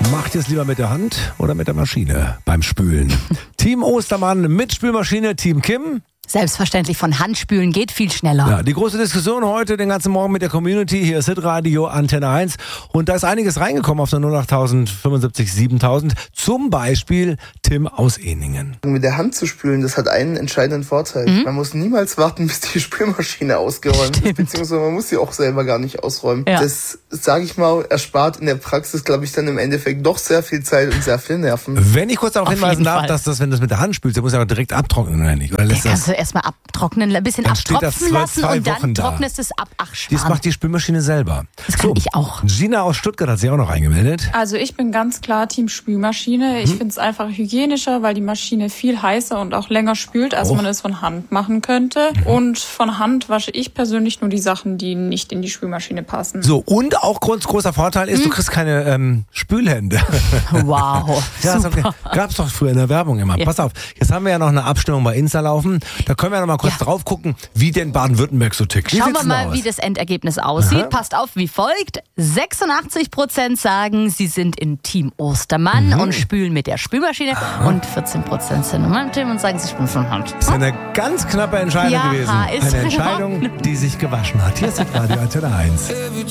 Macht ihr es lieber mit der Hand oder mit der Maschine beim Spülen? Team Ostermann mit Spülmaschine, Team Kim. Selbstverständlich, von Hand spülen geht viel schneller. Ja, die große Diskussion heute den ganzen Morgen mit der Community. Hier ist Hitradio Antenne 1. Und da ist einiges reingekommen auf der 08000 75 7000. Zum Beispiel Tim aus Ehningen. Mit der Hand zu spülen, das hat einen entscheidenden Vorteil. Man muss niemals warten, bis die Spülmaschine ausgeräumt ist. Beziehungsweise man muss sie auch selber gar nicht ausräumen. Ja. Das, sage ich mal, erspart in der Praxis, glaube ich, dann im Endeffekt doch sehr viel Zeit und sehr viel Nerven. Wenn ich kurz darauf hinweisen darf, dass das, wenn du es mit der Hand spülst, dann muss ja auch direkt abtrocknen, oder nicht? Oder lässt das erstmal abtrocknen, ein bisschen abtropfen lassen und dann trocknest es ab. Ach, Schmarrn. Das macht die Spülmaschine selber. Das kann ich auch. Gina aus Stuttgart hat sich auch noch eingemeldet. Also ich bin ganz klar Team Spülmaschine. Ich finde es einfach hygienischer, weil die Maschine viel heißer und auch länger spült, als man es von Hand machen könnte. Und von Hand wasche ich persönlich nur die Sachen, die nicht in die Spülmaschine passen. So, und auch großer Vorteil ist, du kriegst keine Spülhände. Wow. Ja, das gab's doch früher in der Werbung immer. Ja. Pass auf, jetzt haben wir ja noch eine Abstimmung bei Insta laufen. Da können wir noch mal kurz drauf gucken, wie denn Baden-Württemberg so tickt. Schauen wir mal, wie das Endergebnis aussieht. Aha. Passt auf wie folgt. 86% sagen, sie sind in Team Ostermann und spülen mit der Spülmaschine. Und 14% sind im Team und sagen, sie spülen von Hand. Das ist eine ganz knappe Entscheidung gewesen. Eine Entscheidung, die sich gewaschen hat. Hier ist Radio Antenne 1.